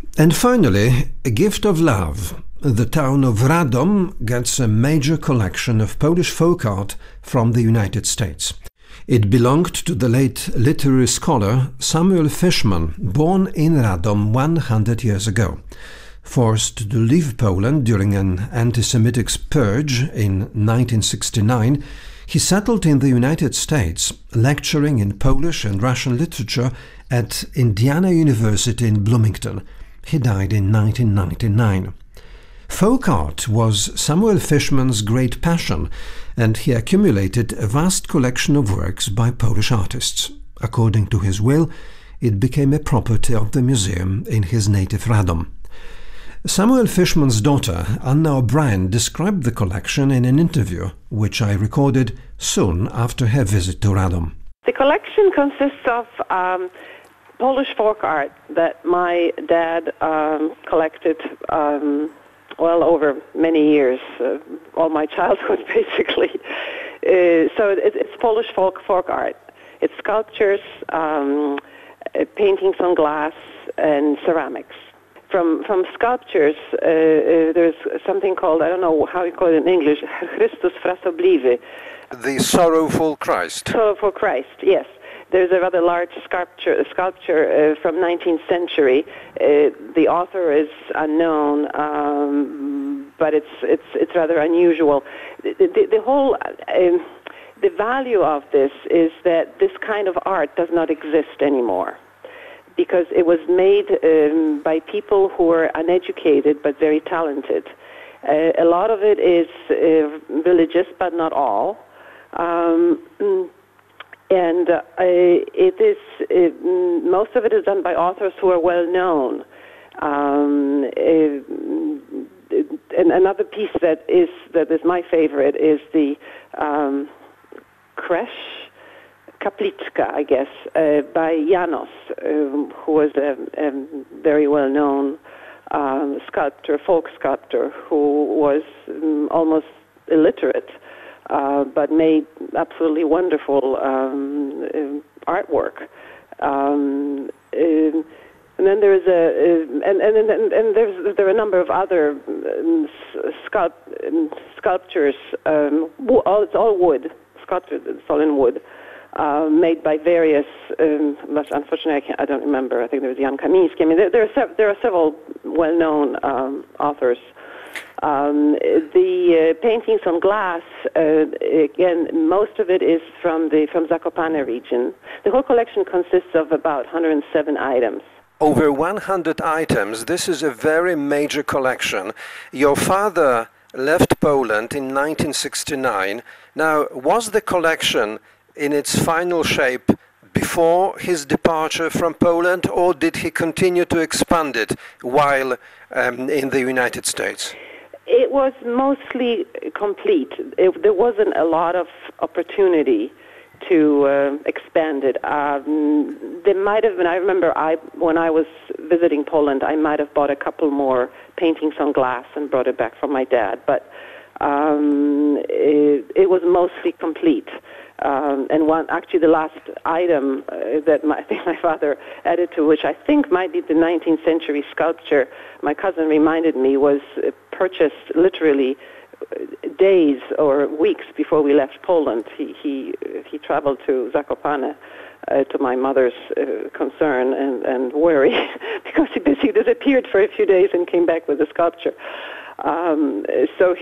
And finally, A Gift of Love. The town of Radom gets a major collection of Polish folk art from the United States. It belonged to the late literary scholar Samuel Fishman, born in Radom 100 years ago. Forced to leave Poland during an anti-Semitic purge in 1969, he settled in the United States, lecturing in Polish and Russian literature at Indiana University in Bloomington. He died in 1999. Folk art was Samuel Fishman's great passion, and he accumulated a vast collection of works by Polish artists. According to his will, it became a property of the museum in his native Radom. Samuel Fishman's daughter, Anna O'Brien, described the collection in an interview, which I recorded soon after her visit to Radom. The collection consists of Polish folk art that my dad collected well over many years, all my childhood basically. So it's Polish folk art. It's sculptures, paintings on glass, and ceramics. From sculptures, there's something called, I don't know how you call it in English, Chrystus Frasobliwy. The Sorrowful Christ. Sorrowful Christ, yes. There's a rather large sculpture from 19th century. The author is unknown, but it's rather unusual. The whole the value of this is that this kind of art does not exist anymore, because it was made by people who were uneducated but very talented. A lot of it is religious, but not all. And most of it is done by authors who are well known. And another piece that is my favorite is the Kresh Kapliczka, I guess, by Janos, who was a very well-known folk sculptor who was almost illiterate, but made absolutely wonderful artwork. And then there is there are a number of other sculptures. It's all wood, sculptures. It's all in wood. Made by various, unfortunately I don't remember. I think there was Jan Kamiński. I mean, there are several well-known authors. The paintings on glass, again, most of it is from Zakopane region. The whole collection consists of about 107 items. Over 100 items. This is a very major collection. Your father left Poland in 1969. Now, was the collection in its final shape before his departure from Poland, or did he continue to expand it while in the United States? It was mostly complete. There wasn't a lot of opportunity to expand it. There might have been, I remember when I was visiting Poland, I might have bought a couple more paintings on glass and brought it back from my dad, but it was mostly complete. And the last item that I think my father added to, which I think might be the 19th century sculpture, my cousin reminded me, was purchased literally days or weeks before we left Poland. He traveled to Zakopane to my mother's concern and worry because he disappeared for a few days and came back with the sculpture. So